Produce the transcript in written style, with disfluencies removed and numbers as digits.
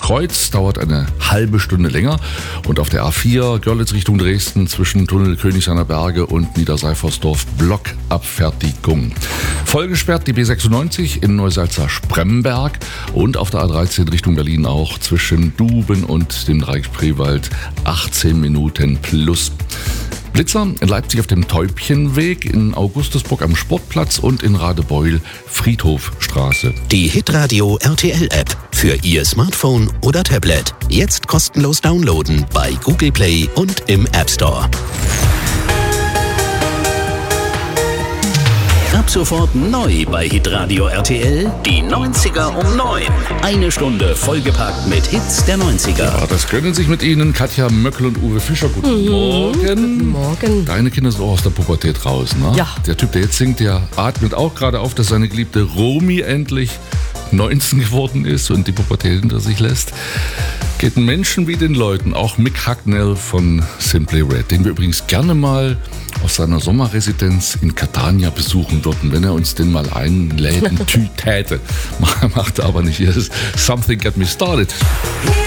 Kreuz dauert eine halbe Stunde länger und auf der A4 Görlitz Richtung Dresden zwischen Tunnel Königshainer Berge und Niederseifersdorf Blockabfertigung. Voll gesperrt die B96 in Neusalza-Spremberg und auf der A13 Richtung Berlin auch zwischen Duben und dem Dreieck Spreewald 18 Minuten plus. Blitzer in Leipzig auf dem Täubchenweg, in Augustusburg am Sportplatz und in Radebeul Friedhofstraße. Die Hitradio RTL App für Ihr Smartphone oder Tablet. Jetzt kostenlos downloaden bei Google Play und im App Store. Ab sofort neu bei Hitradio RTL, die 90er um 9. Eine Stunde vollgepackt mit Hits der 90er. Ja, das gönnen sich mit Ihnen Katja Möckel und Uwe Fischer. Guten Morgen. Guten Morgen. Deine Kinder sind auch aus der Pubertät raus, ne? Ja. Der Typ, der jetzt singt, der atmet auch gerade auf, dass seine geliebte Romy endlich 19 geworden ist und die Pubertät hinter sich lässt. Geht den Menschen wie den Leuten, auch Mick Hucknall von Simply Red, den wir übrigens gerne mal auf seiner Sommerresidenz in Catania besuchen würden, wenn er uns den mal einlädt, täte. Macht er aber nicht. Hier ist Something Get Me Started.